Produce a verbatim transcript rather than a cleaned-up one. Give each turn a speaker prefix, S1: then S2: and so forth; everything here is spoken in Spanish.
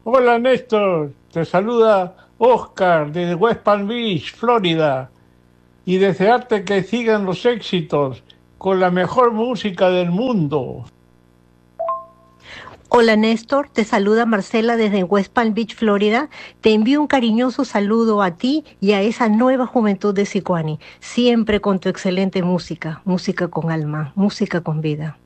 S1: Hola Néstor, te saluda Oscar desde West Palm Beach, Florida, y desearte que sigan los éxitos con la mejor música del mundo.
S2: Hola Néstor, te saluda Marcela desde West Palm Beach, Florida. Te envío un cariñoso saludo a ti y a esa nueva juventud de Sicuani, siempre con tu excelente música, música con alma, música con vida.